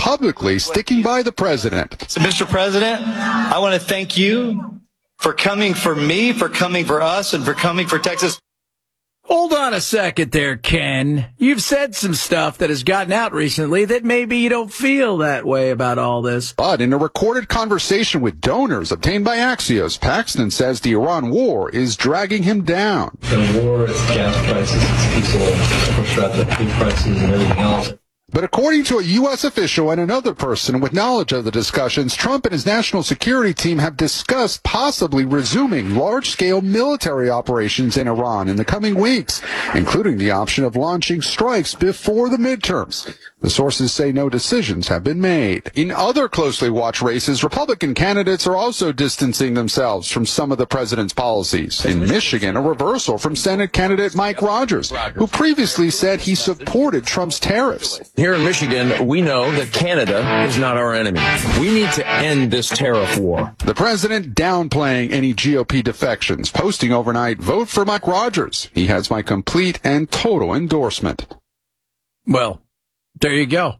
publicly sticking by the president. So, Mr. President, I want to thank you for coming for me, for coming for us, and for coming for Texas. Hold on a second there, Ken. You've said some stuff that has gotten out recently that maybe you don't feel that way about all this. But in a recorded conversation with donors obtained by Axios, Paxton says the Iran war is dragging him down. The war, it's gas prices, it's people, push up the food prices and everything else. But according to a U.S. official and another person with knowledge of the discussions, Trump and his national security team have discussed possibly resuming large-scale military operations in Iran in the coming weeks, including the option of launching strikes before the midterms. The sources say no decisions have been made. In other closely watched races, Republican candidates are also distancing themselves from some of the president's policies. In Michigan, a reversal from Senate candidate Mike Rogers, who previously said he supported Trump's tariffs. Here in Michigan, we know that Canada is not our enemy. We need to end this tariff war. The president downplaying any GOP defections, posting overnight, "Vote for Mike Rogers. He has my complete and total endorsement." Well, there you go.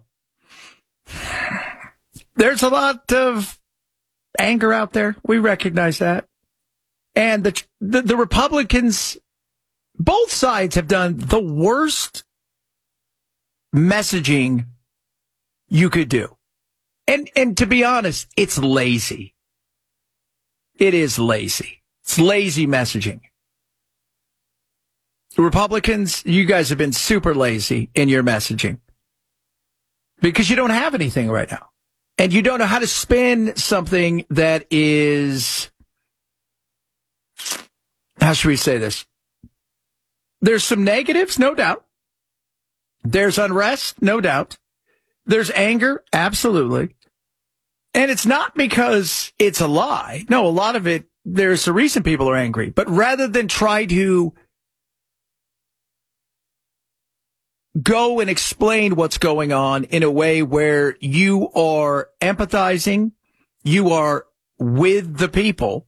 There's a lot of anger out there. We recognize that. And the Republicans, both sides have done the worst messaging you could do. And to be honest, it's lazy. It is lazy. It's lazy messaging. Republicans, you guys have been super lazy in your messaging because you don't have anything right now. And you don't know how to spin something that is, how should we say this? There's some negatives, no doubt. There's unrest, no doubt. There's anger, absolutely. And it's not because it's a lie. No, a lot of it, there's a reason people are angry. But rather than try to go and explain what's going on in a way where you are empathizing, you are with the people,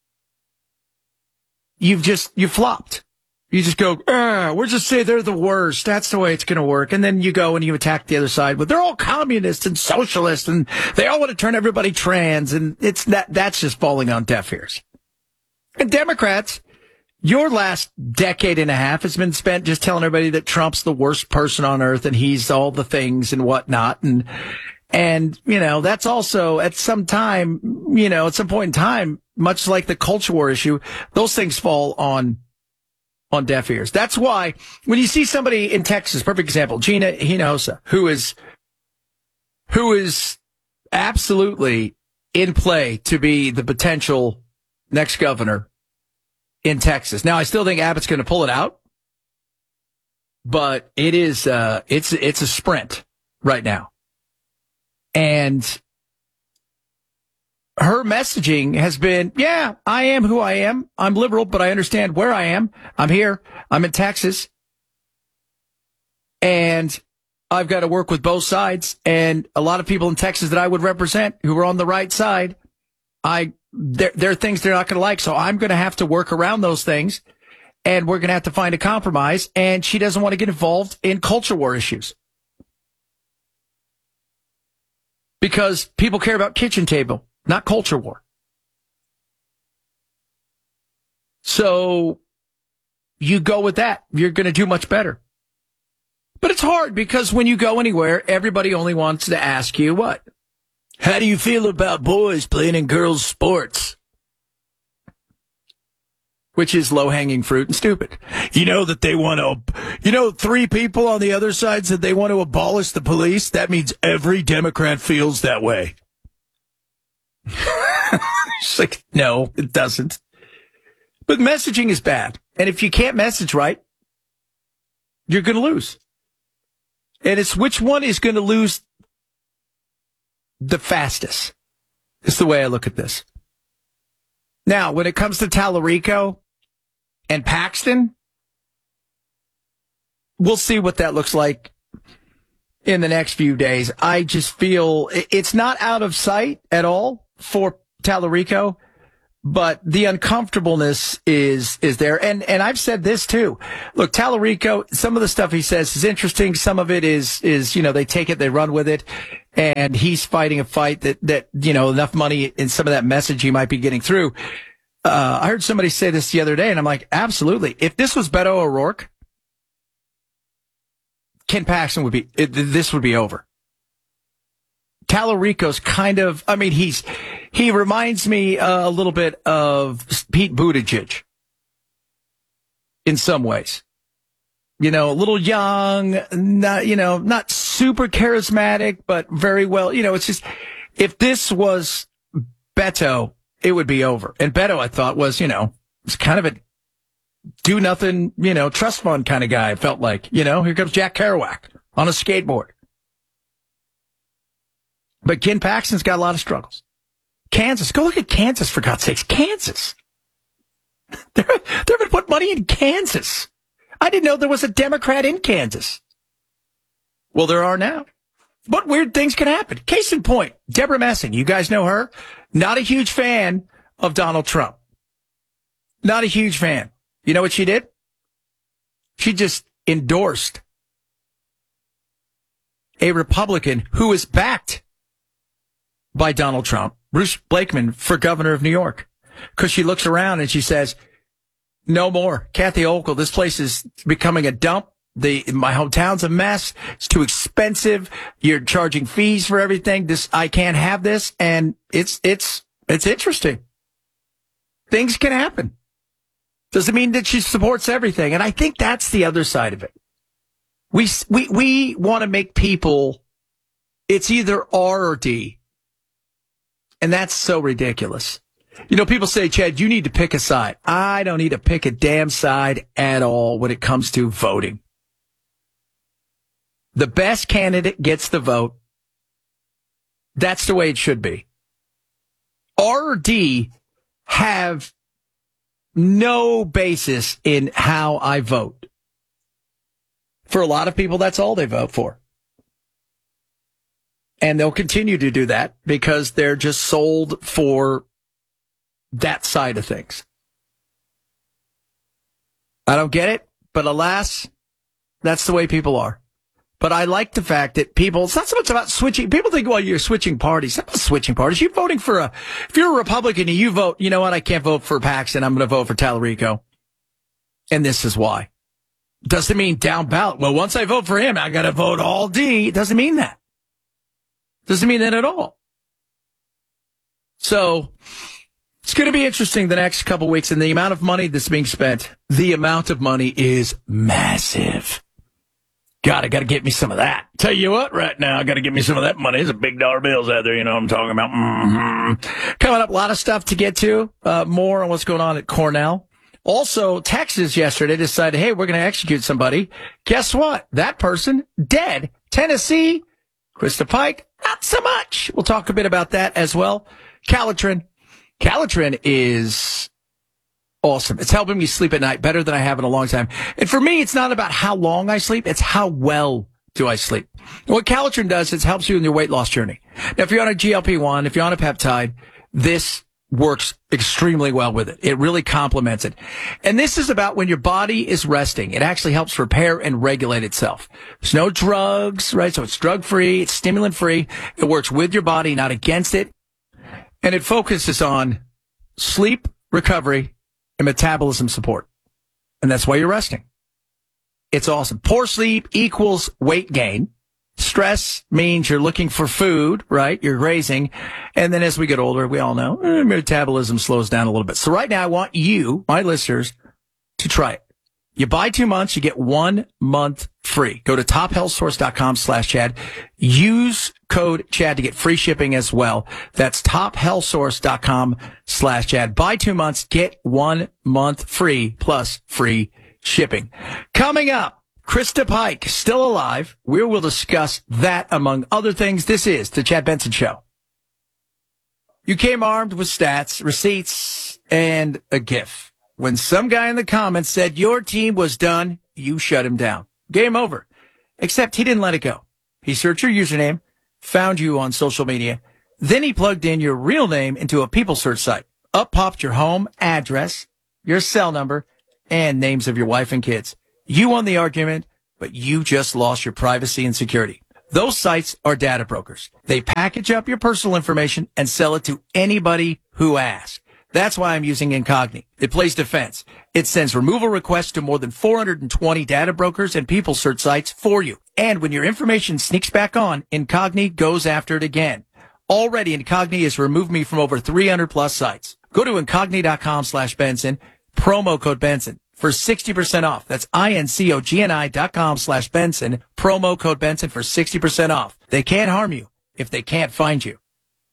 you flopped. You just go, we'll just say they're the worst. That's the way it's going to work. And then you go and you attack the other side. But they're all communists and socialists and they all want to turn everybody trans. And that's just falling on deaf ears. And Democrats, your last decade and a half has been spent just telling everybody that Trump's the worst person on earth and he's all the things and whatnot. And, you know, that's also at some time, you know, at some point in time, much like the culture war issue, those things fall on deaf ears. That's why when you see somebody in Texas, perfect example, Gina Hinojosa, who is absolutely in play to be the potential next governor in Texas. Now, I still think Abbott's going to pull it out, but it is, it's a sprint right now. And her messaging has been, yeah, I am who I am. I'm liberal, but I understand where I am. I'm here. I'm in Texas. And I've got to work with both sides. And a lot of people in Texas that I would represent who are on the right side, there are things they're not going to like. So I'm going to have to work around those things. And we're going to have to find a compromise. And she doesn't want to get involved in culture war issues. Because people care about kitchen table, not culture war. So you go with that. You're going to do much better. But it's hard because when you go anywhere, everybody only wants to ask you what? How do you feel about boys playing in girls' sports? Which is low-hanging fruit and stupid. You know that they want to, 3 people on the other side said they want to abolish the police. That means every Democrat feels that way. It's like, no, it doesn't. But messaging is bad. And if you can't message right, you're going to lose. And it's which one is going to lose the fastest. Is the way I look at this. Now, when it comes to Tallarico and Paxton, we'll see what that looks like in the next few days. I just feel it's not out of sight at all for Tallarico, But the uncomfortableness is there. And I've said this too. Look, Tallarico, some of the stuff he says is interesting. Some of it is, they take it, they run with it. And he's fighting a fight that, enough money in some of that message he might be getting through. I heard somebody say this the other day, and I'm like, absolutely. If this was Beto O'Rourke, Ken Paxton this would be over. Tallarico's kind of, he reminds me a little bit of Pete Buttigieg in some ways. A little young, not super charismatic, but very well, it's just, if this was Beto, it would be over. And Beto, I thought, was kind of a do nothing, trust fund kind of guy. It felt like, here comes Jack Kerouac on a skateboard. But Ken Paxton's got a lot of struggles. Kansas, go look at Kansas, for God's sakes. Kansas. They're going to put money in Kansas. I didn't know there was a Democrat in Kansas. Well, there are now. But weird things can happen. Case in point, Deborah Messing, you guys know her? Not a huge fan of Donald Trump. Not a huge fan. You know what she did? She just endorsed a Republican who is backed by Donald Trump, Bruce Blakeman, for governor of New York. Because she looks around and she says, no more. Kathy Hochul, this place is becoming a dump. My hometown's a mess. It's too expensive. You're charging fees for everything. I can't have this. And it's interesting. Things can happen. Doesn't mean that she supports everything. And I think that's the other side of it. We want to make people, it's either R or D. And that's so ridiculous. People say, Chad, you need to pick a side. I don't need to pick a damn side at all when it comes to voting. The best candidate gets the vote. That's the way it should be. R or D have no basis in how I vote. For a lot of people, that's all they vote for. And they'll continue to do that because they're just sold for that side of things. I don't get it, but alas, that's the way people are. But I like the fact that it's not so much about switching. People think, well, you're switching parties. It's not switching parties. You're voting if you're a Republican and you vote, you know what, I can't vote for Paxton, I'm going to vote for Tallarico. And this is why. Doesn't mean down ballot. Well, once I vote for him, I got to vote all D. It doesn't mean that. Doesn't mean that at all. So it's going to be interesting the next couple weeks, and the amount of money that's being spent, the amount of money is massive. God, I got to get me some of that. Tell you what, right now, I got to get me some of that money. There's a big dollar bills out there, you know what I'm talking about. Mm-hmm. Coming up, a lot of stuff to get to. More on what's going on at Cornell. Also, Texas yesterday decided, hey, we're going to execute somebody. Guess what? That person, dead. Tennessee, Krista Pike, not so much. We'll talk a bit about that as well. Calitrin is awesome. It's helping me sleep at night better than I have in a long time. And for me, it's not about how long I sleep. It's how well do I sleep. And what Calitrin does is helps you in your weight loss journey. Now, if you're on a GLP-1, if you're on a peptide, this works extremely well with it. It really complements it. And this is about when your body is resting. It actually helps repair and regulate itself. There's no drugs, right? So it's drug-free. It's stimulant-free. It works with your body, not against it. And it focuses on sleep, recovery, and metabolism support. And that's why you're resting. It's awesome. Poor sleep equals weight gain. Stress means you're looking for food, right? You're grazing. And then as we get older, we all know metabolism slows down a little bit. So right now I want you, my listeners, to try it. You buy 2 months, you get 1 month free. Go to tophealthsource.com/Chad. Use code Chad to get free shipping as well. That's tophealthsource.com/Chad. Buy 2 months, get 1 month free plus free shipping. Coming up, Krista Pike, still alive. We will discuss that among other things. This is the Chad Benson Show. You came armed with stats, receipts, and a GIF. When some guy in the comments said your team was done, you shut him down. Game over. Except he didn't let it go. He searched your username, found you on social media, then he plugged in your real name into a people search site. Up popped your home, address, your cell number, and names of your wife and kids. You won the argument, but you just lost your privacy and security. Those sites are data brokers. They package up your personal information and sell it to anybody who asks. That's why I'm using Incogni. It plays defense. It sends removal requests to more than 420 data brokers and people search sites for you. And when your information sneaks back on, Incogni goes after it again. Already, Incogni has removed me from over 300 plus sites. Go to Incogni.com/Benson, promo code Benson for 60% off. That's INCOGNI.com/Benson, promo code Benson for 60% off. They can't harm you if they can't find you.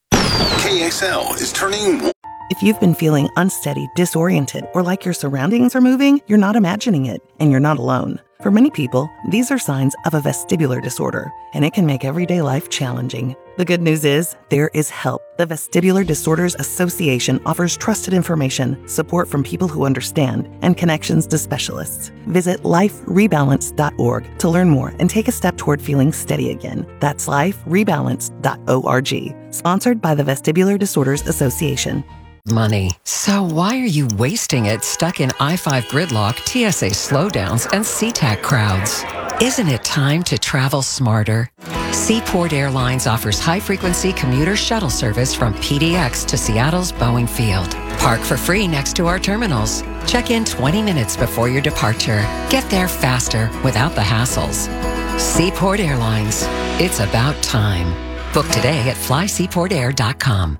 KXL is turning. If you've been feeling unsteady, disoriented, or like your surroundings are moving, you're not imagining it, and you're not alone. For many people, these are signs of a vestibular disorder, and it can make everyday life challenging. The good news is, there is help. The Vestibular Disorders Association offers trusted information, support from people who understand, and connections to specialists. Visit liferebalance.org to learn more and take a step toward feeling steady again. That's liferebalance.org. Sponsored by the Vestibular Disorders Association. Money. So why are you wasting it stuck in I-5 gridlock, TSA slowdowns, and SeaTac crowds? Isn't it time to travel smarter? Seaport Airlines offers high-frequency commuter shuttle service from PDX to Seattle's Boeing Field. Park for free next to our terminals. Check in 20 minutes before your departure. Get there faster without the hassles. Seaport Airlines. It's about time. Book today at flyseaportair.com.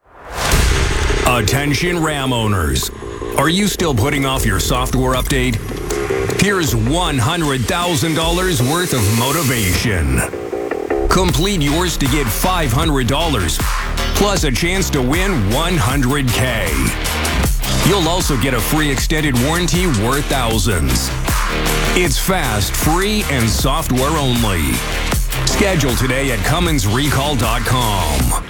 Attention Ram owners. Are you still putting off your software update? Here's $100,000 worth of motivation. Complete yours to get $500, plus a chance to win $100K. You'll also get a free extended warranty worth thousands. It's fast, free, and software only. Schedule today at CumminsRecall.com.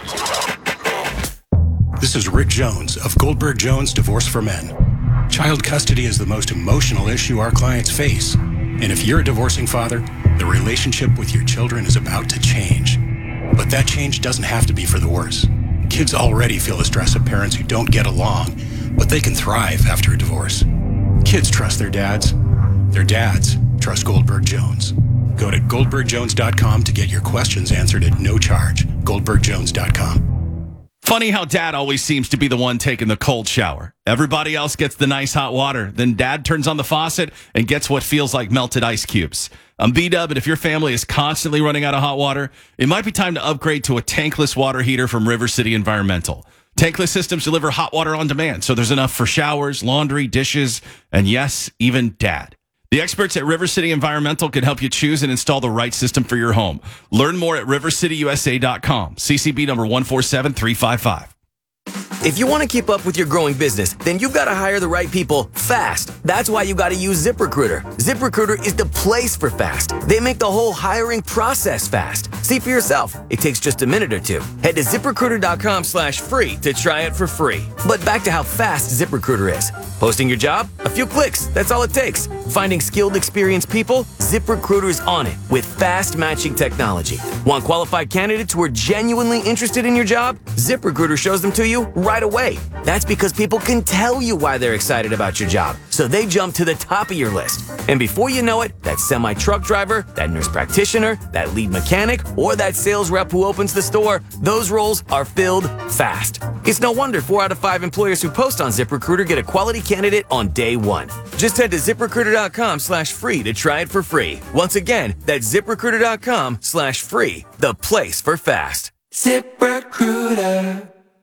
This is Rick Jones of Goldberg Jones Divorce for Men. Child custody is the most emotional issue our clients face. And if you're a divorcing father, the relationship with your children is about to change. But that change doesn't have to be for the worse. Kids already feel the stress of parents who don't get along, but they can thrive after a divorce. Kids trust their dads. Their dads trust Goldberg Jones. Go to goldbergjones.com to get your questions answered at no charge. goldbergjones.com. Funny how dad always seems to be the one taking the cold shower. Everybody else gets the nice hot water. Then dad turns on the faucet and gets what feels like melted ice cubes. I'm B-Dub, and if your family is constantly running out of hot water, it might be time to upgrade to a tankless water heater from River City Environmental. Tankless systems deliver hot water on demand, so there's enough for showers, laundry, dishes, and yes, even dad. The experts at River City Environmental can help you choose and install the right system for your home. Learn more at rivercityusa.com. CCB number 147355. If you want to keep up with your growing business, then you've got to hire the right people fast. That's why you got to use ZipRecruiter. ZipRecruiter is the place for fast. They make the whole hiring process fast. See for yourself. It takes just a minute or two. Head to ZipRecruiter.com/free to try it for free. But back to how fast ZipRecruiter is. Posting your job? A few clicks. That's all it takes. Finding skilled, experienced people? ZipRecruiter's on it with fast matching technology. Want qualified candidates who are genuinely interested in your job? ZipRecruiter shows them to you right away. That's because people can tell you why they're excited about your job, so they jump to the top of your list. And before you know it, that semi-truck driver, that nurse practitioner, that lead mechanic, or that sales rep who opens the store, those roles are filled fast. It's no wonder 4 out of 5 employers who post on ZipRecruiter get a quality candidate on day one. Just head to ZipRecruiter.com/free to try it for free. Once again, that's ZipRecruiter.com/free, the place for fast. ZipRecruiter.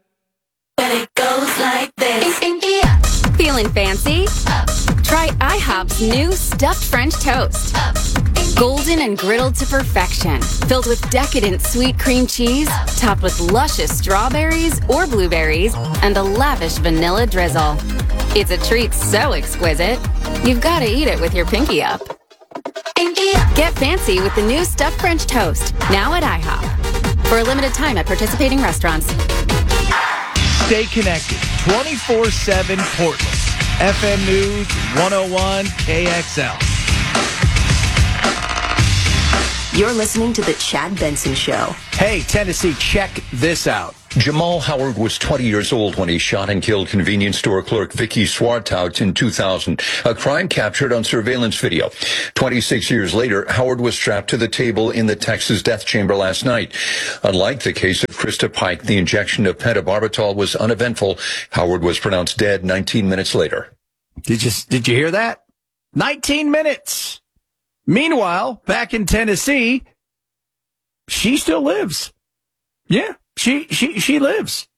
But it goes like this. Feeling fancy? Try IHOP's new stuffed French toast. Golden and griddled to perfection. Filled with decadent sweet cream cheese, topped with luscious strawberries or blueberries, and a lavish vanilla drizzle. It's a treat so exquisite, you've got to eat it with your pinky up. Get fancy with the new stuffed French toast, now at IHOP. For a limited time at participating restaurants. Stay connected 24/7 Portland. FM News 101 KXL. You're listening to The Chad Benson Show. Hey, Tennessee, check this out. Jamal Howard was 20 years old when he shot and killed convenience store clerk Vicky Swartout in 2000, a crime captured on surveillance video. 26 years later, Howard was strapped to the table in the Texas death chamber last night. Unlike the case of Krista Pike, the injection of pentobarbital was uneventful. Howard was pronounced dead 19 minutes later. Did you hear that? 19 minutes. Meanwhile, back in Tennessee, she still lives. Yeah, she lives.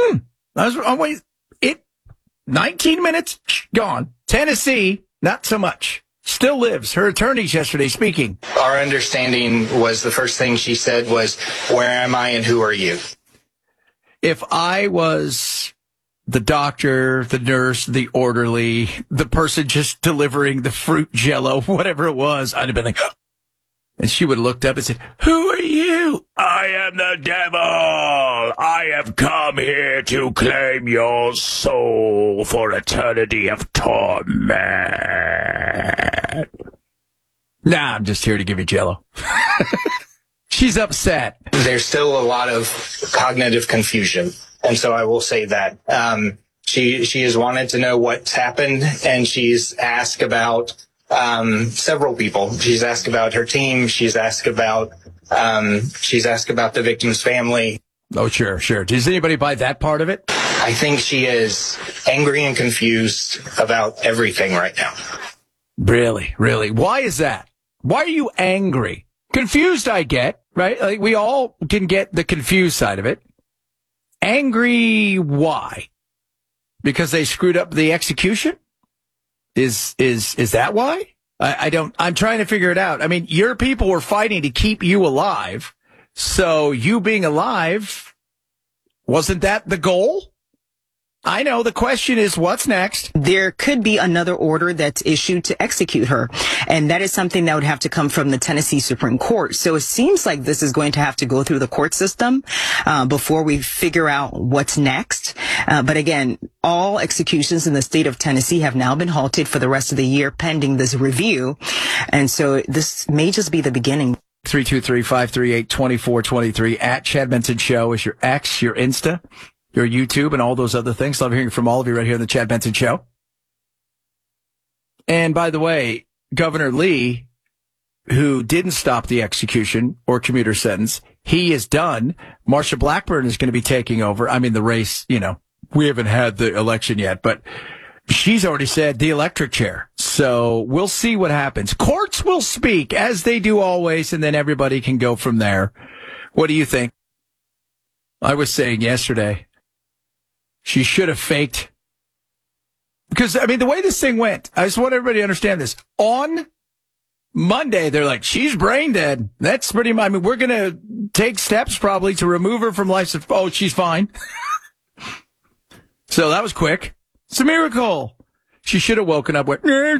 19 minutes, gone. Tennessee, not so much. Still lives. Her attorneys yesterday speaking. Our understanding was the first thing she said was, "Where am I and who are you?" If I was the doctor, the nurse, the orderly, the person just delivering the fruit jello, whatever it was, I'd have been like, and she would have looked up and said, "Who are you?" "I am the devil. I have come here to claim your soul for eternity of torment." Nah, I'm just here to give you jello. She's upset. There's still a lot of cognitive confusion. And so I will say that she has wanted to know what's happened, and she's asked about several people. She's asked about her team. She's asked about the victim's family. Oh, sure. Does anybody buy that part of it? I think she is angry and confused about everything right now. Really? Why is that? Why are you angry? Confused, I get, right? Like, we all can get the confused side of it. Angry, why? Because they screwed up the execution? Is that why? I'm trying to figure it out. I mean, your people were fighting to keep you alive. So you being alive, wasn't that the goal? I know. The question is, what's next? There could be another order that's issued to execute her. And that is something that would have to come from the Tennessee Supreme Court. So it seems like this is going to have to go through the court system before we figure out what's next. But again, all executions in the state of Tennessee have now been halted for the rest of the year pending this review. And so this may just be the beginning. 323-538-2423 at Chad Benson Show is your X, your Insta, your YouTube, and all those other things. Love hearing from all of you right here on the Chad Benson Show. And by the way, Governor Lee, who didn't stop the execution or commuter sentence, he is done. Marsha Blackburn is going to be taking over. I mean, the race, we haven't had the election yet, but she's already said the electric chair. So we'll see what happens. Courts will speak, as they do always, and then everybody can go from there. What do you think? I was saying yesterday, she should have faked. Because, I mean, the way this thing went, I just want everybody to understand this. On Monday, they're like, she's brain dead. That's pretty much, we're going to take steps probably to remove her from life support. Oh, she's fine. So that was quick. It's a miracle. She should have woken up with,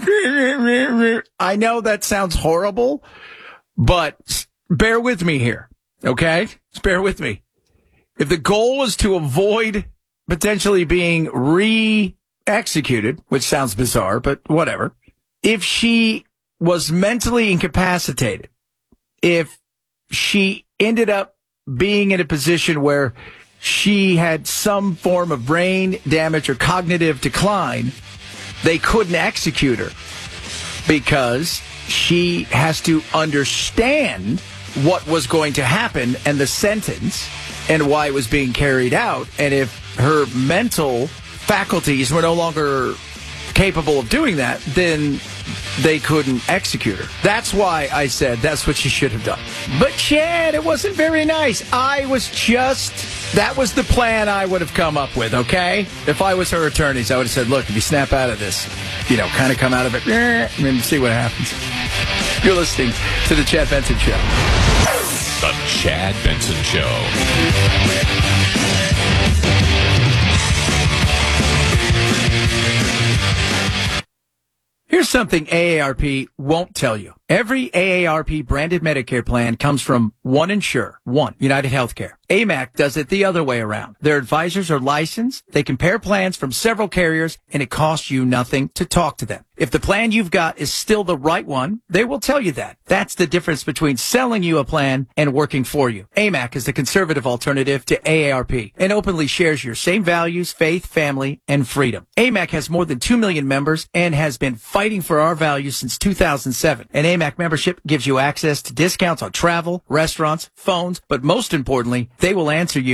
I know that sounds horrible, but bear with me here. Okay? Just bear with me. If the goal is to avoid potentially being re-executed, which sounds bizarre, but whatever. If she was mentally incapacitated, if she ended up being in a position where she had some form of brain damage or cognitive decline, they couldn't execute her because she has to understand what was going to happen and the sentence and why it was being carried out. And if her mental faculties were no longer capable of doing that, then they couldn't execute her. That's why I said that's what she should have done. But Chad, it wasn't very nice. That was the plan I would have come up with, okay? If I was her attorneys, I would have said, look, if you snap out of this, kind of come out of it, and see what happens. You're listening to The Chad Benson Show. The Chad Benson Show. Here's something AARP won't tell you. Every AARP branded Medicare plan comes from one insurer, one United Healthcare. AMAC does it the other way around. Their advisors are licensed, they compare plans from several carriers, and it costs you nothing to talk to them. If the plan you've got is still the right one, they will tell you that. That's the difference between selling you a plan and working for you. AMAC is the conservative alternative to AARP and openly shares your same values, faith, family, and freedom. AMAC has more than 2 million members and has been fighting for our values since 2007. An AMAC membership gives you access to discounts on travel, restaurants, phones, but most importantly, they will answer you